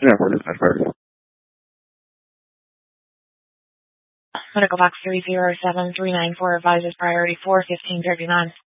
Yeah, for dispatch. Medical box 307394, advisors priority 41539.